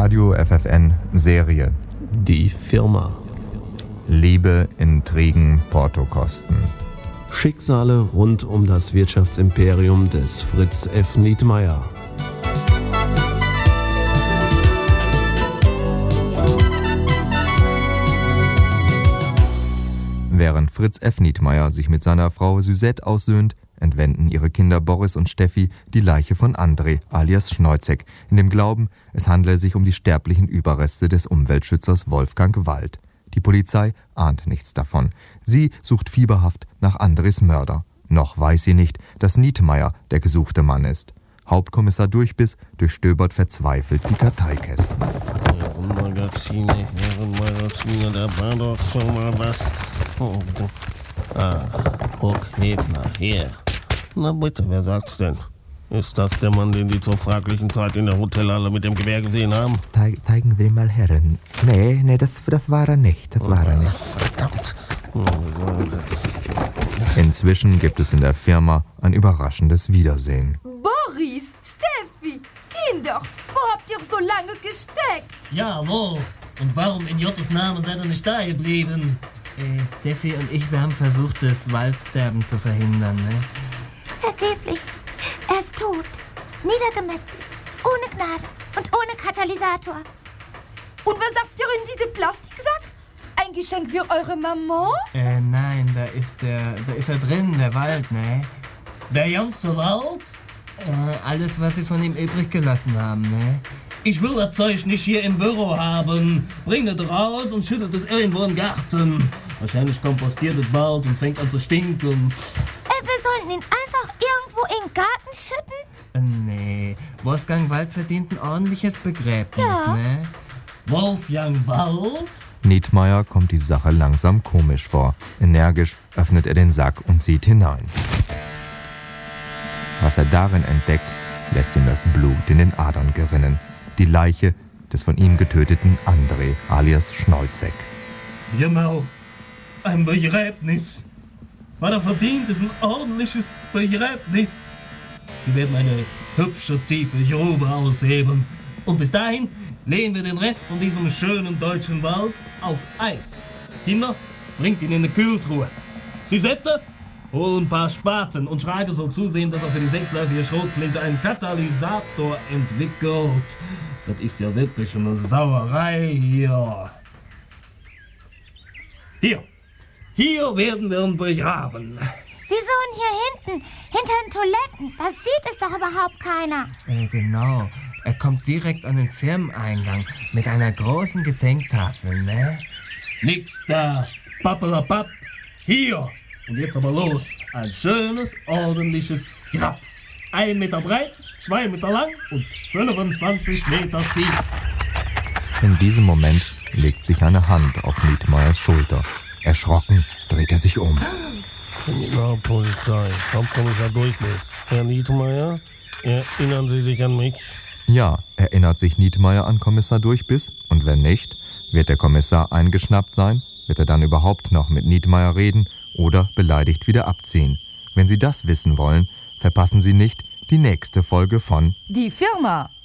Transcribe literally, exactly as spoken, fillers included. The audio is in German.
Radio F F N Serie. Die Firma. Liebe, Intrigen, Portokosten. Schicksale rund um das Wirtschaftsimperium des Fritz F. Nietmeyer. Während Fritz F. Nietmeyer sich mit seiner Frau Suzette aussöhnt, entwenden ihre Kinder Boris und Steffi die Leiche von André alias Schneuzek, in dem Glauben, es handle sich um die sterblichen Überreste des Umweltschützers Wolfgang Wald. Die Polizei ahnt nichts davon. Sie sucht fieberhaft nach Andres Mörder. Noch weiß sie nicht, dass Nietmeyer der gesuchte Mann ist. Hauptkommissar Durchbiss durchstöbert verzweifelt die Karteikästen. Herrenmagazine, Herrenmagazine, da war doch schon mal was. Oh, bitte. Ah, Huck Hefner, hier. Na bitte, wer sagt's denn? Ist das der Mann, den die zur fraglichen Zeit in der Hotelhalle mit dem Gewehr gesehen haben? Te- zeigen Sie mal Herren. Nee, nee, das, das war er nicht, das war er nicht. Verdammt. Inzwischen gibt es in der Firma ein überraschendes Wiedersehen. Boris, Steffi, Kinder, wo habt ihr so lange gesteckt? Ja, wo? Und warum in Jottes Namen seid ihr nicht da geblieben? Äh, Steffi und ich, wir haben versucht, das Waldsterben zu verhindern, ne? Vergeblich. Er ist tot. Niedergemetzelt. Ohne Gnade und ohne Katalysator. Und was sagt ihr in diese Plastiksack? Ein Geschenk für eure Mama? Äh, nein, da ist der, da ist er drin, der Wald, ne? Der ganze Wald? Äh, alles, was wir von ihm übrig gelassen haben, ne? Ich will das Zeug nicht hier im Büro haben. Bringt es raus und schüttet es irgendwo im Garten. Wahrscheinlich kompostiert es bald und fängt an zu stinken. Äh, wir sollten ihn einfach irgendwo in den Garten schütten? Äh, nee, Wolfgang Wald verdient ein ordentliches Begräbnis, Ja. ne? Wolfgang Wald? Nietmeyer kommt die Sache langsam komisch vor. Energisch öffnet er den Sack und sieht hinein. Was er darin entdeckt, lässt ihm das Blut in den Adern gerinnen. Die Leiche des von ihm getöteten André alias Schneuzek. Genau, ein Begräbnis. Was er verdient, ist ein ordentliches Begräbnis. Wir werden eine hübsche, tiefe Grube ausheben. Und bis dahin legen wir den Rest von diesem schönen deutschen Wald auf Eis. Kinder, bringt ihn in eine Kühltruhe. Suzette, hol ein paar Spaten und Schrage soll zusehen, dass er für die sechsläufige Schrotflinte einen Katalysator entwickelt. Das ist ja wirklich eine Sauerei hier. Hier, hier werden wir ihn begraben. Wieso denn hier hinten? Hinter den Toiletten? Da sieht es doch überhaupt keiner. Äh, genau. Er kommt direkt an den Firmeneingang mit einer großen Gedenktafel, ne? Nix da, pappelapapp. Hier. Und jetzt aber los. Ein schönes, ordentliches Grab. Ein Meter breit, zwei Meter lang und fünfundzwanzig Meter tief. In diesem Moment legt sich eine Hand auf Nietmeyers Schulter. Erschrocken dreht er sich um. Kriminalpolizei, Hauptkommissar Durchbiss. Herr Nietmeyer, erinnern Sie sich an mich? Ja, erinnert sich Nietmeyer an Kommissar Durchbiss? Und wenn nicht, wird der Kommissar eingeschnappt sein? Wird er dann überhaupt noch mit Nietmeyer reden oder beleidigt wieder abziehen? Wenn Sie das wissen wollen, verpassen Sie nicht die nächste Folge von Die Firma.